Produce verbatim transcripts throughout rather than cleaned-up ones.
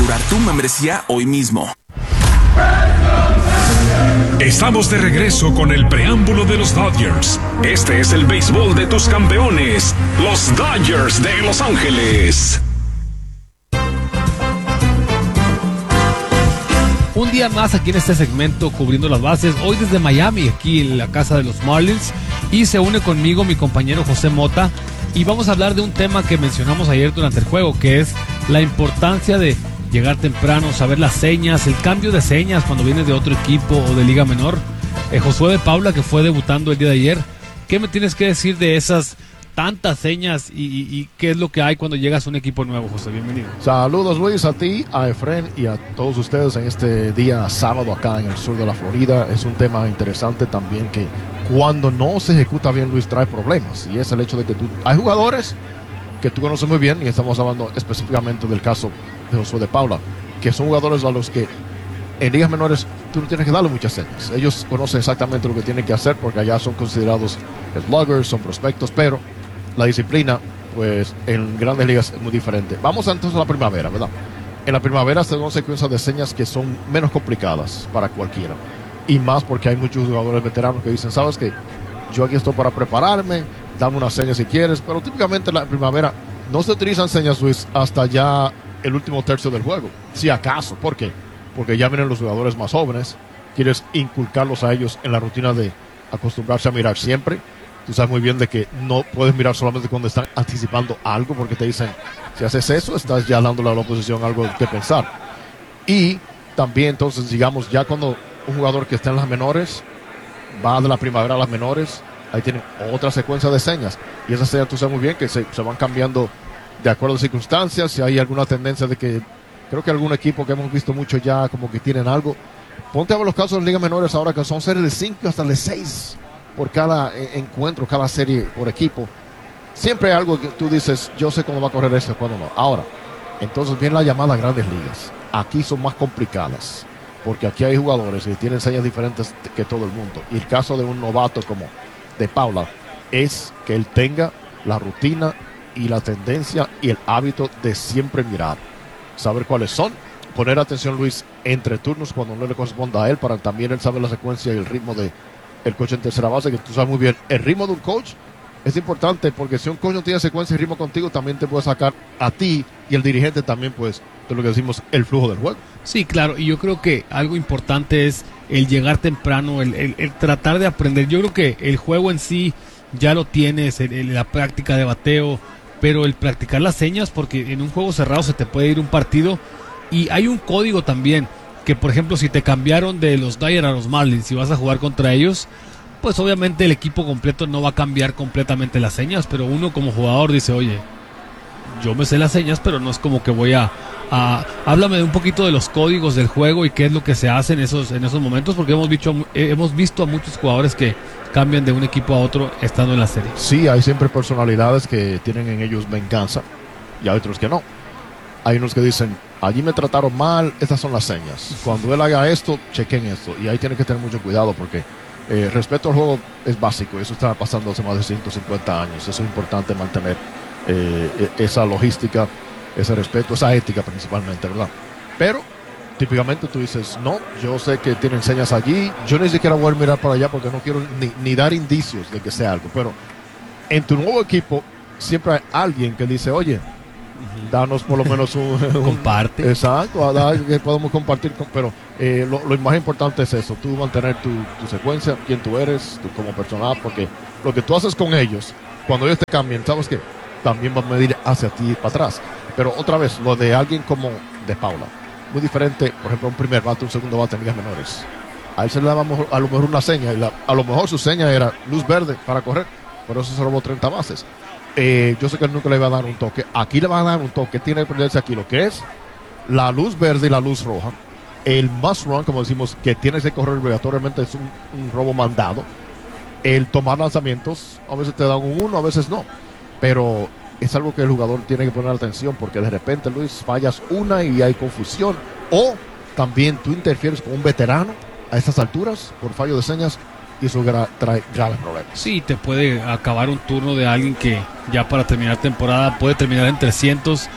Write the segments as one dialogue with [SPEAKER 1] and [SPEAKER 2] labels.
[SPEAKER 1] activar tu membresía hoy mismo.
[SPEAKER 2] Estamos de regreso con el preámbulo de los Dodgers. Este es el béisbol de tus campeones, los Dodgers de Los Ángeles.
[SPEAKER 3] Un día más aquí en este segmento cubriendo las bases, hoy desde Miami, aquí en la casa de los Marlins, y se une conmigo mi compañero José Mota, y vamos a hablar de un tema que mencionamos ayer durante el juego, que es la importancia de llegar temprano, saber las señas, el cambio de señas cuando vienes de otro equipo o de liga menor. Eh, Josué de Paula, que fue debutando el día de ayer, ¿qué me tienes que decir de esas tantas señas y, y, y qué es lo que hay cuando llegas a un equipo nuevo, José? Bienvenido.
[SPEAKER 4] Saludos, Luis, a ti, a Efren y a todos ustedes en este día sábado acá en el sur de la Florida. Es un tema interesante también que cuando no se ejecuta bien, Luis, trae problemas, y es el hecho de que tú, hay jugadores que tú conoces muy bien, y estamos hablando específicamente del caso de Josué de Paula, que son jugadores a los que en ligas menores tú no tienes que darle muchas señas. Ellos conocen exactamente lo que tienen que hacer porque allá son considerados sluggers, son prospectos, pero la disciplina, pues en grandes ligas es muy diferente. Vamos entonces a la primavera, ¿verdad? En la primavera se dan una secuencia de señas que son menos complicadas para cualquiera, y más porque hay muchos jugadores veteranos que dicen, ¿sabes qué? Yo aquí estoy para prepararme, dame una seña si quieres, pero típicamente en la primavera no se utilizan señas, Luis, hasta ya el último tercio del juego, si acaso. ¿Por qué? Porque ya vienen los jugadores más jóvenes, quieres inculcarlos a ellos en la rutina de acostumbrarse a mirar siempre. Tú sabes muy bien de que no puedes mirar solamente cuando están anticipando algo, porque te dicen, si haces eso, estás ya dándole a la oposición algo que pensar. Y también, entonces, digamos, ya cuando un jugador que está en las menores va de la primavera a las menores, ahí tienen otra secuencia de señas, y esas señas tú sabes muy bien que se, se van cambiando de acuerdo a las circunstancias. Si hay alguna tendencia de que, creo que algún equipo que hemos visto mucho ya como que tienen algo, ponte a ver los casos de ligas menores ahora, que son series de cinco hasta de seis por cada eh, encuentro, cada serie por equipo. Siempre hay algo que tú dices, yo sé cómo va a correr esto, cuándo no. Ahora, entonces viene la llamada grandes ligas. Aquí son más complicadas, porque aquí hay jugadores que tienen señas diferentes que todo el mundo, y el caso de un novato como de Paula es que él tenga la rutina y la tendencia y el hábito de siempre mirar, saber cuáles son, poner atención, Luis, entre turnos cuando no le corresponda a él, para también él saber la secuencia y el ritmo de el coach en tercera base, que tú sabes muy bien, el ritmo de un coach es importante, porque si un coach no tiene secuencia y ritmo contigo, también te puede sacar a ti y el dirigente también, pues, de lo que decimos, el flujo del juego.
[SPEAKER 3] Sí, claro, y yo creo que algo importante es el llegar temprano, el, el, el tratar de aprender. Yo creo que el juego en sí ya lo tienes, el, el, la práctica de bateo, pero el practicar las señas, porque en un juego cerrado se te puede ir un partido, y hay un código también, que por ejemplo si te cambiaron de los Dodgers a los Marlins y vas a jugar contra ellos, pues obviamente el equipo completo no va a cambiar completamente las señas, pero uno como jugador dice, oye, yo me sé las señas, pero no es como que voy a, a háblame de un poquito de los códigos del juego y qué es lo que se hace en esos, en esos momentos, porque hemos visto, hemos visto a muchos jugadores que cambian de un equipo a otro estando en la serie.
[SPEAKER 4] Sí, hay siempre personalidades que tienen en ellos venganza, y hay otros que no. Hay unos que dicen, allí me trataron mal, estas son las señas. Cuando él haga esto, chequen esto. Y ahí tienen que tener mucho cuidado, porque eh, respeto al juego es básico. Eso está pasando hace más de ciento cincuenta años. Eso es importante mantener eh, esa logística, ese respeto, esa ética principalmente, ¿verdad? Pero típicamente tú dices, no, yo sé que tienen señas allí, yo ni siquiera voy a mirar para allá porque no quiero ni, ni dar indicios de que sea algo. Pero en tu nuevo equipo siempre hay alguien que dice, oye, danos por lo menos un, un
[SPEAKER 3] comparte.
[SPEAKER 4] Exacto, da, que podemos compartir, con, pero eh, lo, lo más importante es eso, tú mantener tu, tu secuencia, quién tú eres, tú como persona, porque lo que tú haces con ellos, cuando ellos te cambien, ¿sabes qué? También va a medir hacia ti para atrás. Pero otra vez, lo de alguien como de Paula, muy diferente, por ejemplo, un primer bate, un segundo bate en ligas menores. A él se le daba a lo mejor una seña, y la, a lo mejor su seña era luz verde para correr, por eso se robó treinta bases. Eh, yo sé que él nunca le va a dar un toque. Aquí le van a dar un toque. Tiene que prenderse aquí lo que es la luz verde y la luz roja. El must run, como decimos, que tienes que correr obligatoriamente, es un, un robo mandado. El tomar lanzamientos, a veces te dan un uno, a veces no. Pero es algo que el jugador tiene que poner atención, porque de repente, Luis, fallas una y hay confusión. O también tú interfieres con un veterano a estas alturas por fallo de señas, y eso gra- trae graves problemas.
[SPEAKER 3] Sí, te puede acabar un turno de alguien que ya para terminar temporada puede terminar en trescientos.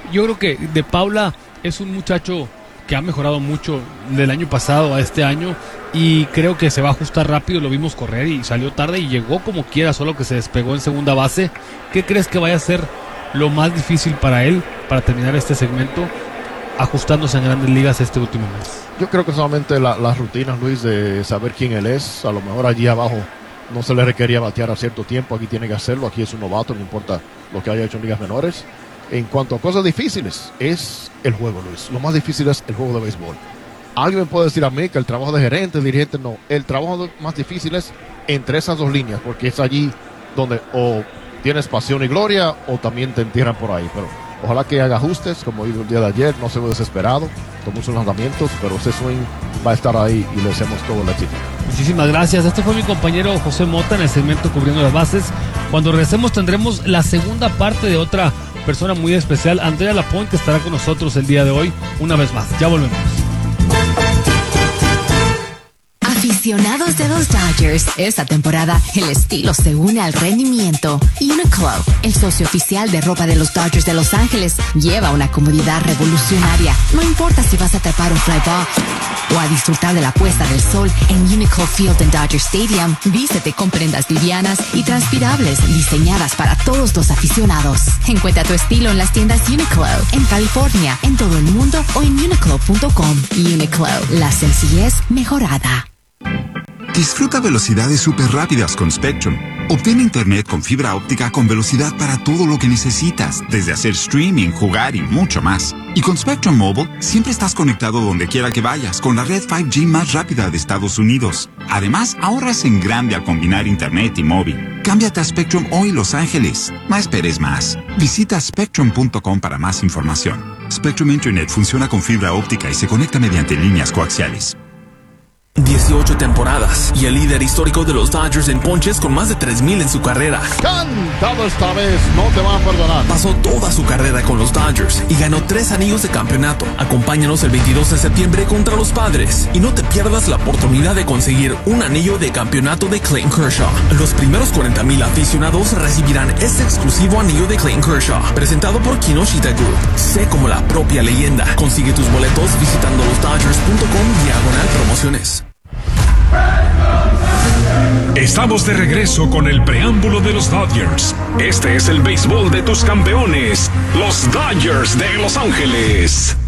[SPEAKER 3] Yo creo que De Paula es un muchacho que ha mejorado mucho del año pasado a este año y creo que se va a ajustar rápido. Lo vimos correr y salió tarde y llegó como quiera, solo que se despegó en segunda base. ¿Qué crees que vaya a ser lo más difícil para él para terminar este segmento ajustándose en Grandes Ligas este último mes?
[SPEAKER 4] Yo creo que solamente la, las rutinas, Luis, de saber quién él es. A lo mejor allí abajo no se le requería batear a cierto tiempo, aquí tiene que hacerlo, aquí es un novato, no importa lo que haya hecho en ligas menores. En cuanto a cosas difíciles, es el juego, Luis. Lo más difícil es el juego de béisbol. Alguien me puede decir a mí que el trabajo de gerente, dirigente, no. El trabajo más difícil es entre esas dos líneas, porque es allí donde o tienes pasión y gloria o también te entierran por ahí. Pero ojalá que haga ajustes, como hizo el día de ayer, no se ve desesperado, tomó sus lanzamientos, pero ese swing va a estar ahí y le hacemos todo el éxito.
[SPEAKER 3] Muchísimas gracias. Este fue mi compañero José Mota en el segmento Cubriendo las Bases. Cuando regresemos tendremos la segunda parte de otra persona muy especial, Andrea Lapointe, que estará con nosotros el día de hoy una vez más. Ya volvemos.
[SPEAKER 5] Aficionados de los Dodgers, esta temporada el estilo se une al rendimiento. Uniqlo, el socio oficial de ropa de los Dodgers de Los Ángeles, lleva una comodidad revolucionaria. No importa si vas a trepar un fly ball o a disfrutar de la puesta del sol en Uniqlo Field en Dodger Stadium, vístete con prendas livianas y transpirables diseñadas para todos los aficionados. Encuentra tu estilo en las tiendas Uniqlo, en California, en todo el mundo o en uniqlo punto com. Uniqlo, la sencillez mejorada.
[SPEAKER 6] Disfruta velocidades súper rápidas con Spectrum. Obtén internet con fibra óptica con velocidad para todo lo que necesitas, desde hacer streaming, jugar y mucho más. Y con Spectrum Mobile, siempre estás conectado donde quiera que vayas, con la red cinco G más rápida de Estados Unidos. Además, ahorras en grande al combinar internet y móvil. Cámbiate a Spectrum hoy, Los Ángeles. No esperes más. Visita spectrum punto com para más información. Spectrum Internet funciona con fibra óptica y se conecta mediante líneas coaxiales.
[SPEAKER 1] dieciocho temporadas y el líder histórico de los Dodgers en ponches con más de tres mil en su carrera.
[SPEAKER 4] Cantado esta vez, no te van a perdonar.
[SPEAKER 1] Pasó toda su carrera con los Dodgers y ganó tres anillos de campeonato. Acompáñanos el veintidós de septiembre contra los Padres y no te pierdas la oportunidad de conseguir un anillo de campeonato de Clayton Kershaw. Los primeros cuarenta mil aficionados recibirán este exclusivo anillo de Clayton Kershaw, presentado por Kinoshita Group. Sé como la propia leyenda. Consigue tus boletos visitando los dodgers punto com diagonal promociones.
[SPEAKER 2] Estamos de regreso con el preámbulo de los Dodgers. Este es el béisbol de tus campeones, los Dodgers de Los Ángeles.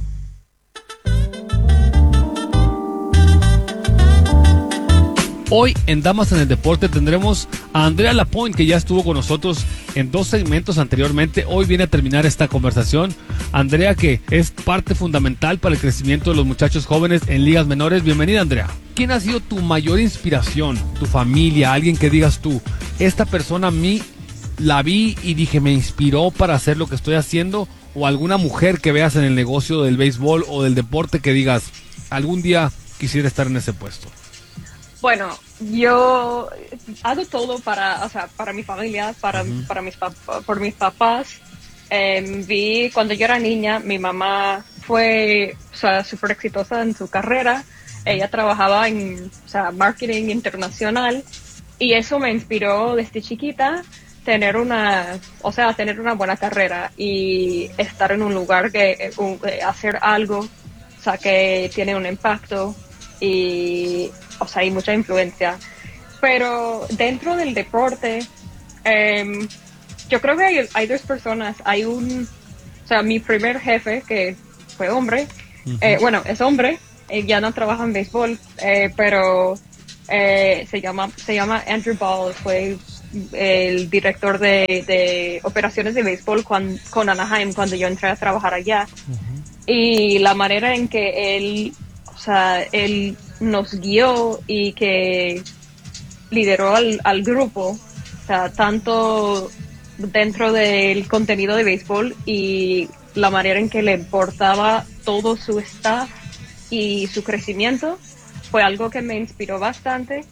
[SPEAKER 3] Hoy en Damas en el Deporte tendremos a Andrea Lapointe, que ya estuvo con nosotros en dos segmentos anteriormente. Hoy viene a terminar esta conversación. Andrea, que es parte fundamental para el crecimiento de los muchachos jóvenes en ligas menores. Bienvenida, Andrea. ¿Quién ha sido tu mayor inspiración? ¿Tu familia? ¿Alguien que digas tú, esta persona a mí la vi y dije, me inspiró para hacer lo que estoy haciendo? ¿O alguna mujer que veas en el negocio del béisbol o del deporte que digas, algún día quisiera estar en ese puesto?
[SPEAKER 7] Bueno, yo hago todo para, o sea, para mi familia, para, uh-huh. para mis pap- por mis papás. Eh, vi cuando yo era niña, mi mamá fue, o sea, súper exitosa en su carrera. Ella trabajaba en, o sea, marketing internacional y eso me inspiró desde chiquita tener una, o sea, tener una buena carrera y estar en un lugar que un, hacer algo, o sea, que tiene un impacto y, o sea, hay mucha influencia. Pero dentro del deporte, eh, yo creo que hay, hay dos personas. Hay un, o sea, mi primer jefe, que fue hombre, uh-huh. eh, bueno, es hombre, eh, ya no trabaja en béisbol, eh, pero eh, se llama se llama Andrew Ball, fue el director de, de operaciones de béisbol con, con Anaheim cuando yo entré a trabajar allá. Uh-huh. Y la manera en que él, o sea, él nos guió y que lideró al, al grupo, o sea, tanto dentro del contenido de béisbol y la manera en que le importaba todo su staff y su crecimiento, fue algo que me inspiró bastante.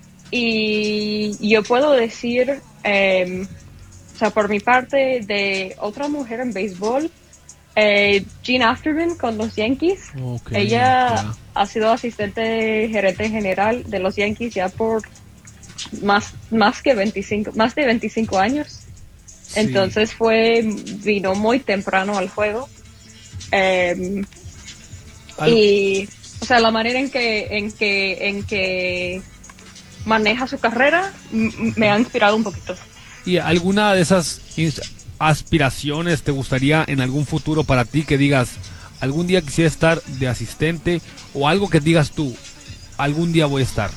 [SPEAKER 7] Y yo puedo decir, eh, o sea, por mi parte, de otra mujer en béisbol, eh, Jean Afterman con los Yankees. Okay, ella yeah. ha sido asistente gerente general de los Yankees ya por más, más que veinticinco, más de veinticinco años.
[SPEAKER 3] Sí.
[SPEAKER 7] Entonces fue, vino muy temprano al juego. Eh, y, o sea, la manera en que, en que, en que maneja su carrera m- me ha inspirado un poquito.
[SPEAKER 3] ¿Y alguna de esas aspiraciones te gustaría en algún futuro para ti, que digas, algún día quisiera estar de asistente, o algo que digas tú, algún día voy a estar?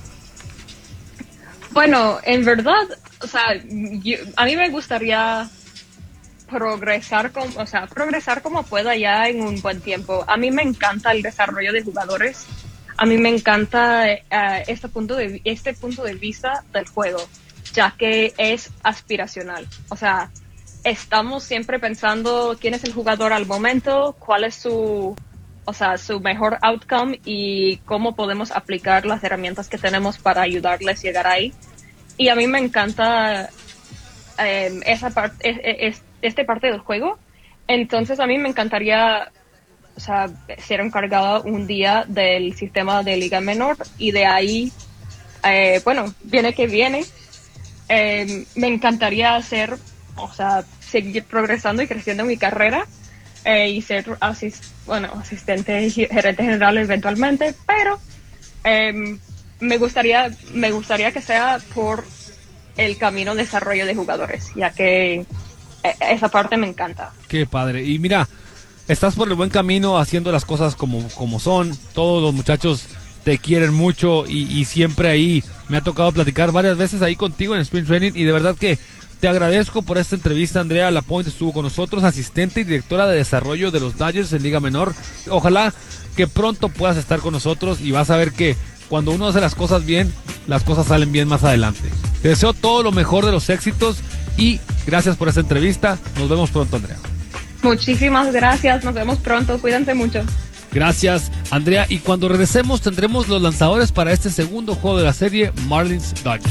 [SPEAKER 7] Bueno, en verdad, o sea, yo, a mí me gustaría progresar como, o sea, progresar como pueda ya en un buen tiempo. A mí me encanta el desarrollo de jugadores. A mí me encanta uh, este punto de este punto de vista del juego, ya que es aspiracional. O sea, estamos siempre pensando quién es el jugador al momento, cuál es su, o sea, su mejor outcome y cómo podemos aplicar las herramientas que tenemos para ayudarles a llegar ahí. Y a mí me encanta eh, esa parte, es, es, este parte del juego. Entonces a mí me encantaría, o sea, ser encargada un día del sistema de Liga Menor, y de ahí, eh, bueno, viene que viene. Eh, me encantaría hacer, o sea, seguir progresando y creciendo en mi carrera eh, y ser asist, bueno, asistente y gerente general eventualmente, pero eh, me gustaría me gustaría que sea por el camino de desarrollo de jugadores, ya que esa parte me encanta.
[SPEAKER 3] Qué padre. Y mira, estás por el buen camino haciendo las cosas como, como son. Todos los muchachos te quieren mucho y, y siempre ahí me ha tocado platicar varias veces ahí contigo en Sprint Training, y de verdad que te agradezco por esta entrevista. Andrea Lapointe estuvo con nosotros, asistente y directora de desarrollo de los Dodgers en Liga Menor. Ojalá que pronto puedas estar con nosotros, y vas a ver que cuando uno hace las cosas bien, las cosas salen bien más adelante. Te deseo todo lo mejor de los éxitos y gracias por esta entrevista. Nos vemos pronto, Andrea.
[SPEAKER 7] Muchísimas gracias, nos vemos pronto, cuídense mucho.
[SPEAKER 3] Gracias, Andrea. Y cuando regresemos tendremos los lanzadores para este segundo juego de la serie, Marlins Dodgers.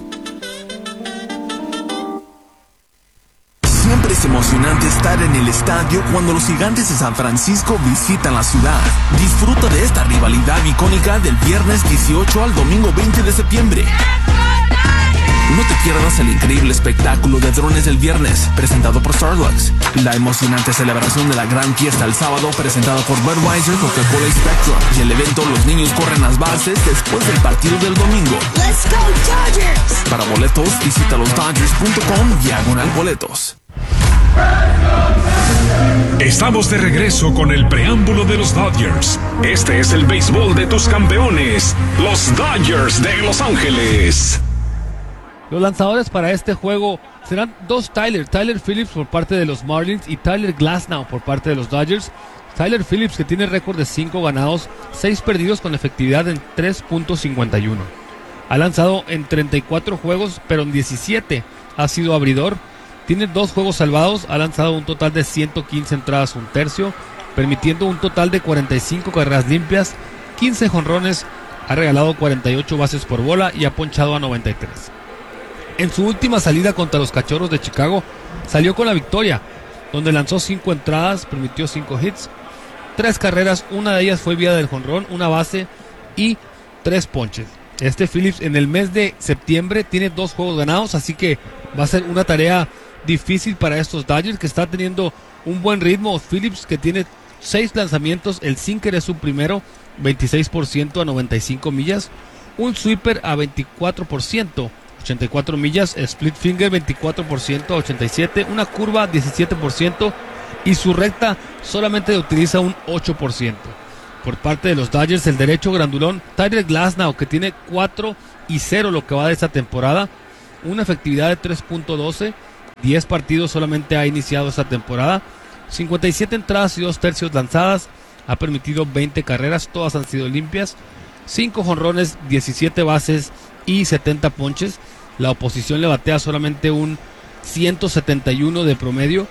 [SPEAKER 1] Siempre es emocionante estar en el estadio cuando los Gigantes de San Francisco visitan la ciudad. Disfruta de esta rivalidad icónica del viernes dieciocho al domingo veinte de septiembre. No te pierdas el increíble espectáculo de drones del viernes, presentado por Starbucks. La emocionante celebración de la gran fiesta el sábado, presentado por Budweiser, Coca-Cola y Spectrum. Y el evento Los Niños Corren las Bases después del partido del domingo.
[SPEAKER 8] ¡Let's go Dodgers!
[SPEAKER 1] Para boletos, visita los dodgers punto com diagonal boletos.
[SPEAKER 2] Estamos de regreso con el preámbulo de los Dodgers. Este es el béisbol de tus campeones, los Dodgers de Los Ángeles.
[SPEAKER 3] Los lanzadores para este juego serán dos Tyler, Tyler Phillips por parte de los Marlins y Tyler Glasnow por parte de los Dodgers. Tyler Phillips, que tiene récord de cinco ganados, seis perdidos con efectividad en tres punto cincuenta y uno. Ha lanzado en treinta y cuatro juegos, pero en diecisiete ha sido abridor. Tiene dos juegos salvados, ha lanzado un total de ciento quince entradas, un tercio, permitiendo un total de cuarenta y cinco carreras limpias, quince jonrones, ha regalado cuarenta y ocho bases por bola y ha ponchado a noventa y tres. En su última salida contra los Cachorros de Chicago, salió con la victoria, donde lanzó cinco entradas, permitió cinco hits, tres carreras, una de ellas fue vía del jonrón, una base y tres ponches. Este Phillips en el mes de septiembre tiene dos juegos ganados, así que va a ser una tarea difícil para estos Dodgers, que está teniendo un buen ritmo. Phillips, que tiene seis lanzamientos, el sinker es su primero, veintiséis por ciento a noventa y cinco millas, un sweeper a veinticuatro por ciento, ochenta y cuatro millas, split finger veinticuatro por ciento a ochenta y siete, una curva diecisiete por ciento y su recta solamente utiliza un ocho por ciento. Por parte de los Dodgers, el derecho grandulón Tyler Glasnow, que tiene cuatro y cero lo que va de esta temporada, una efectividad de tres punto doce, diez partidos solamente ha iniciado esta temporada, cincuenta y siete entradas y dos tercios lanzadas, ha permitido veinte carreras, todas han sido limpias, cinco jonrones, diecisiete bases y setenta ponches. La oposición le batea solamente un ciento setenta y uno de promedio.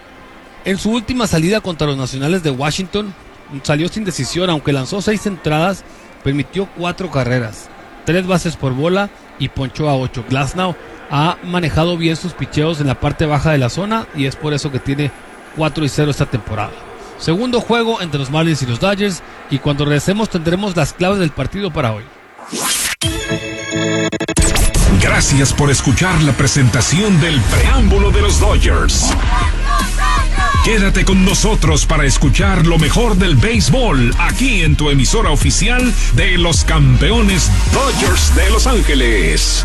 [SPEAKER 3] En su última salida contra los Nacionales de Washington, salió sin decisión, aunque lanzó seis entradas, permitió cuatro carreras, tres bases por bola y ponchó a ocho. Glasnow ha manejado bien sus picheos en la parte baja de la zona y es por eso que tiene cuatro y cero esta temporada. Segundo juego entre los Marlins y los Dodgers, y cuando regresemos tendremos las claves del partido para hoy.
[SPEAKER 2] Gracias por escuchar la presentación del preámbulo de los Dodgers. Quédate con nosotros para escuchar lo mejor del béisbol aquí en tu emisora oficial de los campeones Dodgers de Los Ángeles.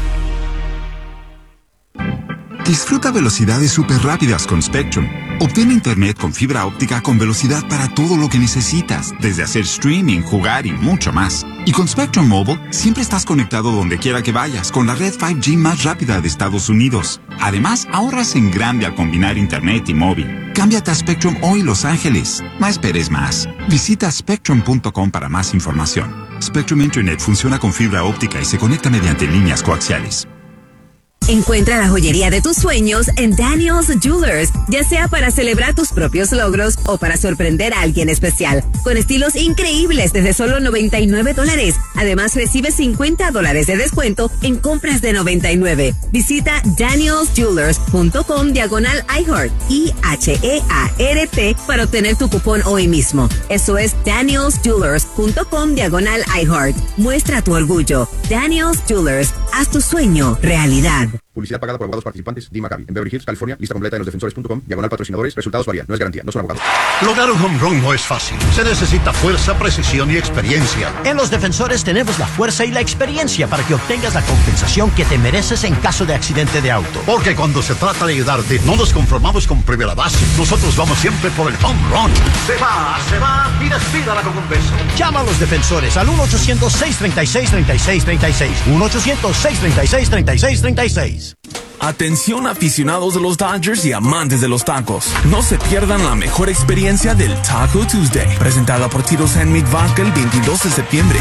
[SPEAKER 6] Disfruta velocidades súper rápidas con Spectrum. Obtén internet con fibra óptica con velocidad para todo lo que necesitas, desde hacer streaming, jugar y mucho más. Y con Spectrum Mobile, siempre estás conectado donde quiera que vayas, con la red cinco G más rápida de Estados Unidos. Además, ahorras en grande al combinar internet y móvil. Cámbiate a Spectrum hoy, Los Ángeles. No esperes más. Visita spectrum punto com para más información. Spectrum Internet funciona con fibra óptica y se conecta mediante líneas coaxiales.
[SPEAKER 9] Encuentra la joyería de tus sueños en Daniel's Jewelers, ya sea para celebrar tus propios logros o para sorprender a alguien especial, con estilos increíbles desde solo noventa y nueve dólares. Además, recibe cincuenta dólares de descuento en compras de noventa y nueve. Visita daniels jewelers punto com diagonal iHeart, I H E A R T, para obtener tu cupón hoy mismo. Eso es daniels jewelers punto com diagonal iHeart. Muestra tu orgullo. Daniel's Jewelers, haz tu sueño realidad.
[SPEAKER 10] Publicidad pagada por abogados participantes. D. Maccabi. En Beverly Hills, California. Lista completa en los defensores punto com. Diagonal patrocinadores. Resultados varían. No es garantía. No son abogados.
[SPEAKER 11] Lograr un home run no es fácil. Se necesita fuerza, precisión y experiencia.
[SPEAKER 12] En Los Defensores tenemos la fuerza y la experiencia para que obtengas la compensación que te mereces en caso de accidente de auto.
[SPEAKER 11] Porque cuando se trata de ayudarte, no nos conformamos con primera base. Nosotros vamos siempre por el home run. Se va, se va y despídala con un beso.
[SPEAKER 12] Llama a Los Defensores al uno ochocientos, seis treinta y seis, treinta y seis treinta y seis. uno ochocientos, seis treinta y seis, treinta y seis treinta y seis.
[SPEAKER 1] Atención aficionados de los Dodgers y amantes de los tacos. No se pierdan la mejor experiencia del Taco Tuesday, presentada por Tito's Handmade Vodka el veintidós de septiembre.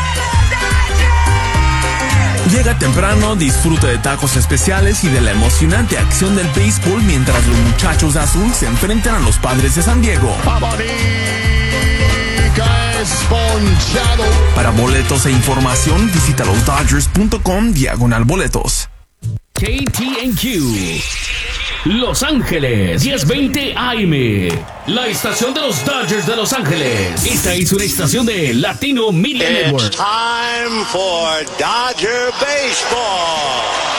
[SPEAKER 1] Llega temprano, disfruta de tacos especiales y de la emocionante acción del béisbol mientras los muchachos de azul se enfrentan a los Padres de San Diego.
[SPEAKER 4] Esponchado.
[SPEAKER 1] Para boletos e información, visita los dodgers punto com diagonal boletos.
[SPEAKER 13] K T N Q Los Ángeles diez veinte A M, la estación de los Dodgers de Los Ángeles. Esta es una estación de Latino Media
[SPEAKER 14] It's
[SPEAKER 13] Network.
[SPEAKER 14] time for Dodger Baseball.